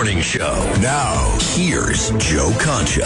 Morning Show. Now, here's Joe Concha.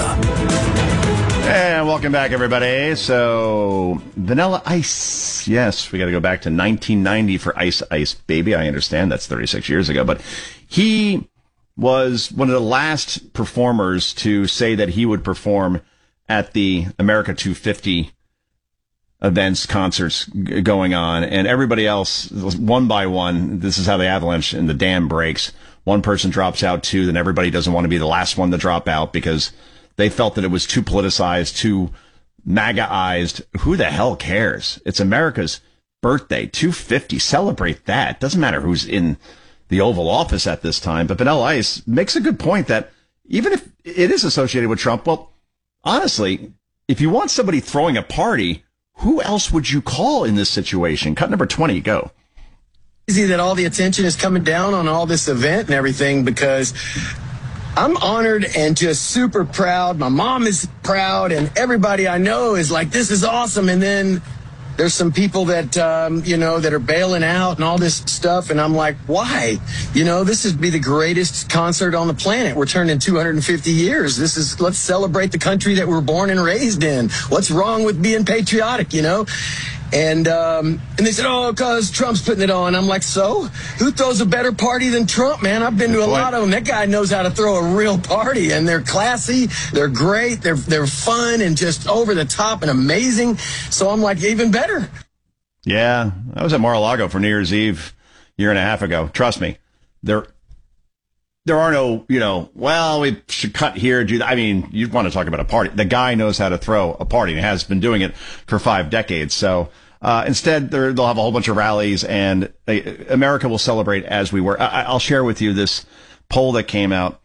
And welcome back, everybody. So, Vanilla Ice. Yes, we got to go back to 1990 for Ice Ice Baby. I understand that's 36 years ago, but he was one of the last performers to say that he would perform at the America 250 events, concerts going on, and everybody else, one by one, this is how the avalanche and the dam breaks. One person drops out, two, then everybody doesn't want to be the last one to drop out because they felt that it was too politicized, too MAGA-ized. Who the hell cares? It's America's birthday, 250. Celebrate that. Doesn't matter who's in the Oval Office at this time. But Vanilla Ice makes a good point that even if it is associated with Trump, well, honestly, if you want somebody throwing a party, who else would you call in this situation? Cut number 20, go. Easy that all the attention is coming down on all this event and everything, because I'm honored and just super proud. My mom is proud, and everybody I know is like, this is awesome. And then there's some people that, that are bailing out and all this stuff. And I'm like, why? This would be the greatest concert on the planet. We're turning 250 years. Let's celebrate the country that we're born and raised in. What's wrong with being patriotic, And they said, because Trump's putting it on. I'm like, so? Who throws a better party than Trump, man? I've been to a lot of them. That guy knows how to throw a real party, and they're classy, they're great, they're fun, and just over the top and amazing. So I'm like, even better. Yeah, I was at Mar-a-Lago for New Year's Eve a year and a half ago. Trust me, there are no, we should cut here, do that. I mean, you want to talk about a party. The guy knows how to throw a party and has been doing it for 5 decades. So instead, they'll have a whole bunch of rallies, and America will celebrate as we were. I'll share with you this poll that came out.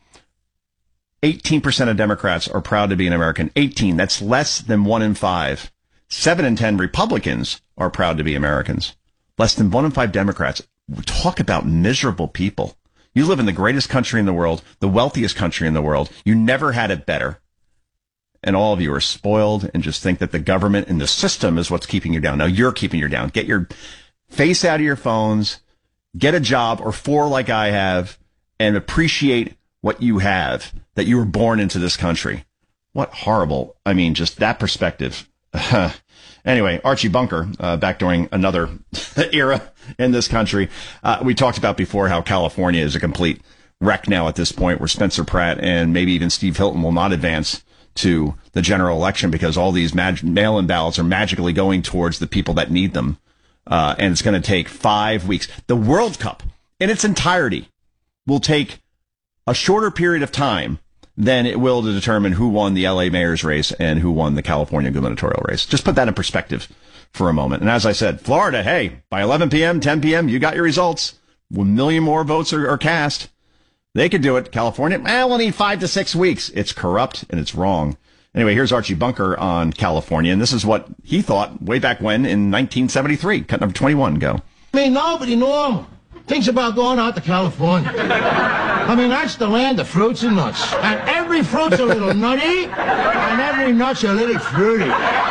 18% of Democrats are proud to be an American. 18. That's less than 1 in 5. 7 in 10 Republicans are proud to be Americans. Less than 1 in 5 Democrats. Talk about miserable people. You live in the greatest country in the world, the wealthiest country in the world. You never had it better. And all of you are spoiled and just think that the government and the system is what's keeping you down. No, you're keeping you down. Get your face out of your phones, get a job or 4 like I have, and appreciate what you have, that you were born into this country. What horrible. I mean, just that perspective. Anyway, Archie Bunker, back during another era in this country. We talked about before how California is a complete wreck now at this point, where Spencer Pratt and maybe even Steve Hilton will not advance to the general election because all these mail-in ballots are magically going towards the people that need them. And it's going to take 5 weeks. The World Cup in its entirety will take a shorter period of time than it will to determine who won the LA mayor's race and who won the California gubernatorial race. Just put that in perspective for a moment. And as I said, Florida, hey, by 11 p.m., 10 p.m., you got your results. 1 million more votes are cast. They could do it. California, we'll need 5 to 6 weeks. It's corrupt and it's wrong. Anyway, here's Archie Bunker on California, and this is what he thought way back when in 1973. Cut number 21, go. Nobody normal thinks about going out to California. That's the land of fruits and nuts. And every fruit's a little nutty, and every nut's a little fruity.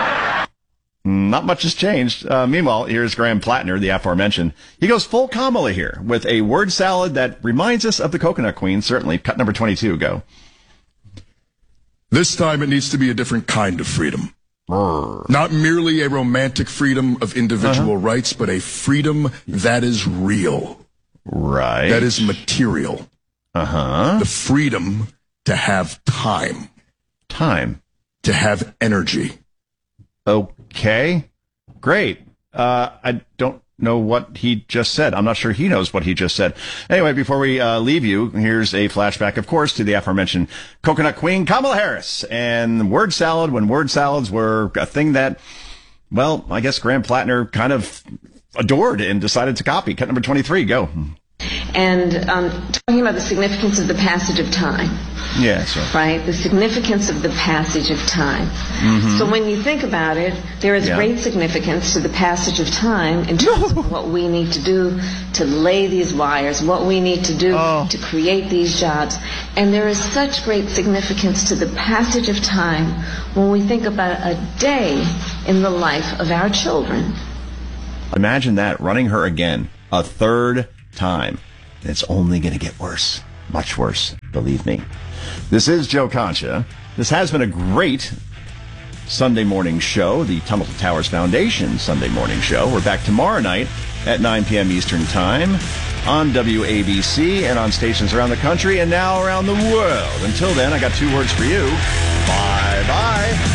Not much has changed. Meanwhile, here's Graham Plattner, the aforementioned. He goes full Kamala here with a word salad that reminds us of the Coconut Queen, certainly. Cut number 22, go. This time it needs to be a different kind of freedom. Not merely a romantic freedom of individual rights, but a freedom that is real. Right. That is material. The freedom to have time. Time. To have energy. Okay. Great. I don't know what he just said. I'm not sure he knows what he just said. Anyway, before we leave you, here's a flashback, of course, to the aforementioned Coconut Queen, Kamala Harris, and word salad when word salads were a thing that, well, I guess Graham Plattner kind of adored and decided to copy. Cut number 23, go. And talking about the significance of the passage of time. Yeah, sure. Right? The significance of the passage of time. Mm-hmm. So when you think about it, there is great significance to the passage of time in terms of what we need to do to lay these wires, what we need to do to create these jobs. And there is such great significance to the passage of time when we think about a day in the life of our children. Imagine that, running her again, a third time. It's only going to get worse. Much worse, believe me. This is Joe Concha. This has been a great Sunday morning show, the Tunnel to Towers Foundation Sunday morning show. We're back tomorrow night at 9 p.m. Eastern Time on WABC and on stations around the country and now around the world. Until then, I got 2 words for you. Bye-bye.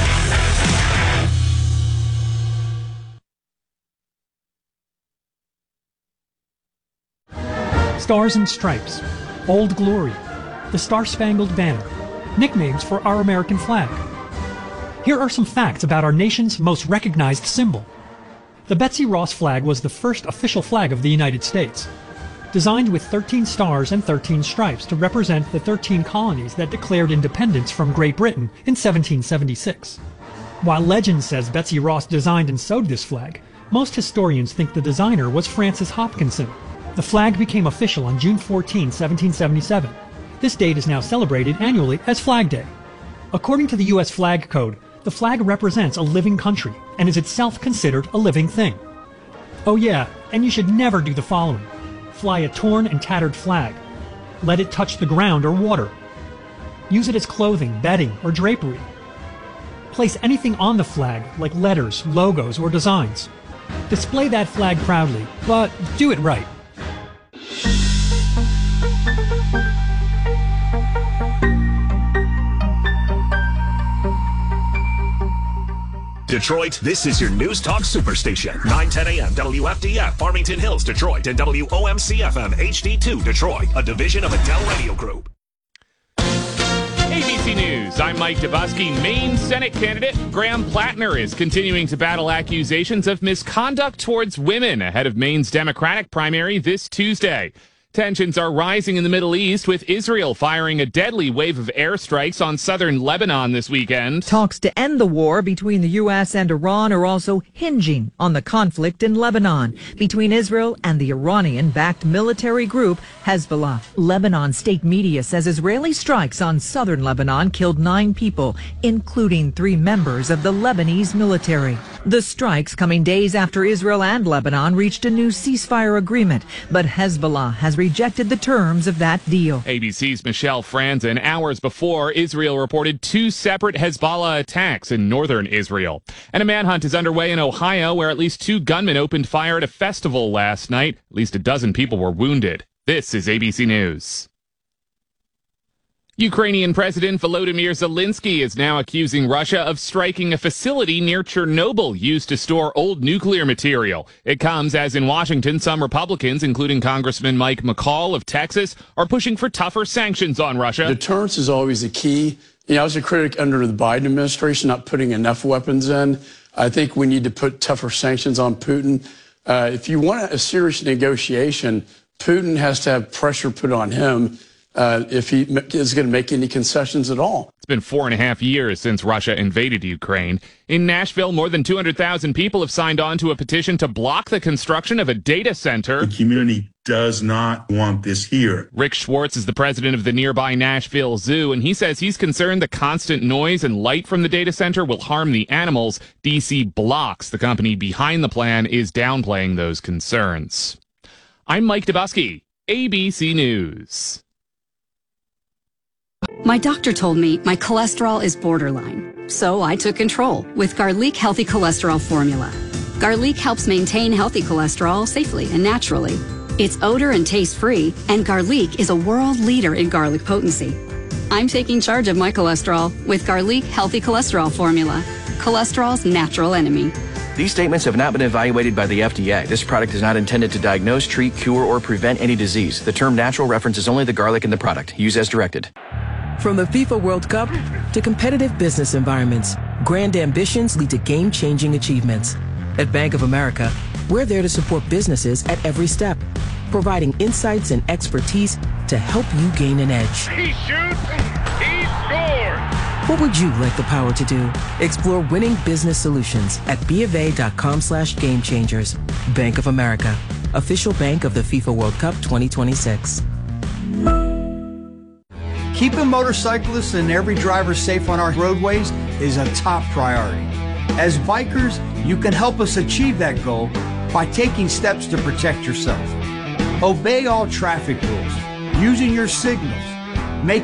Stars and Stripes, Old Glory, the Star-Spangled Banner, nicknames for our American flag. Here are some facts about our nation's most recognized symbol. The Betsy Ross flag was the first official flag of the United States, designed with 13 stars and 13 stripes to represent the 13 colonies that declared independence from Great Britain in 1776. While legend says Betsy Ross designed and sewed this flag, most historians think the designer was Francis Hopkinson. The flag became official on June 14, 1777. This date is now celebrated annually as Flag Day. According to the U.S. Flag Code, the flag represents a living country and is itself considered a living thing. Oh yeah, and you should never do the following. Fly a torn and tattered flag. Let it touch the ground or water. Use it as clothing, bedding, or drapery. Place anything on the flag, like letters, logos, or designs. Display that flag proudly, but do it right. Detroit, this is your News Talk Superstation. 9:10 a.m. WFDF, Farmington Hills, Detroit, and WOMC-FM HD2, Detroit, a division of Adele Radio Group. ABC News, I'm Mike Dubusky. Maine Senate candidate Graham Plattner is continuing to battle accusations of misconduct towards women ahead of Maine's Democratic primary this Tuesday. Tensions are rising in the Middle East, with Israel firing a deadly wave of airstrikes on southern Lebanon this weekend. Talks to end the war between the U.S. and Iran are also hinging on the conflict in Lebanon between Israel and the Iranian-backed military group Hezbollah. Lebanon state media says Israeli strikes on southern Lebanon killed 9 people, including 3 members of the Lebanese military. The strikes coming days after Israel and Lebanon reached a new ceasefire agreement, but Hezbollah has rejected the terms of that deal. ABC's Michelle Franzen. Hours before, Israel reported 2 separate Hezbollah attacks in northern Israel. And a manhunt is underway in Ohio, where at least 2 gunmen opened fire at a festival last night. At least a dozen people were wounded. This is ABC News. Ukrainian President Volodymyr Zelensky is now accusing Russia of striking a facility near Chernobyl used to store old nuclear material. It comes as in Washington, some Republicans, including Congressman Mike McCall of Texas, are pushing for tougher sanctions on Russia. Deterrence is always a key. I was a critic under the Biden administration, not putting enough weapons in. I think we need to put tougher sanctions on Putin. If you want a serious negotiation, Putin has to have pressure put on him if he is going to make any concessions at all. It's been 4.5 years since Russia invaded Ukraine. In Nashville, more than 200,000 people have signed on to a petition to block the construction of a data center. The community does not want this here. Rick Schwartz is the president of the nearby Nashville Zoo, and he says he's concerned the constant noise and light from the data center will harm the animals. DC Blocks, the company behind the plan, is downplaying those concerns. I'm Mike Dubusky, ABC News. My doctor told me my cholesterol is borderline, so I took control with Garlic Healthy Cholesterol Formula. Garlic helps maintain healthy cholesterol safely and naturally. It's odor and taste-free, and Garlic is a world leader in garlic potency. I'm taking charge of my cholesterol with Garlic Healthy Cholesterol Formula, cholesterol's natural enemy. These statements have not been evaluated by the FDA. This product is not intended to diagnose, treat, cure, or prevent any disease. The term natural references only the garlic in the product. Use as directed. From the FIFA World Cup to competitive business environments, grand ambitions lead to game-changing achievements. At Bank of America, we're there to support businesses at every step, providing insights and expertise to help you gain an edge. He shoots, he scores! What would you like the power to do? Explore winning business solutions at BofA.com/gamechangers. Bank of America, official bank of the FIFA World Cup 2026. Keeping motorcyclists and every driver safe on our roadways is a top priority. As bikers, you can help us achieve that goal by taking steps to protect yourself. Obey all traffic rules, using your signals,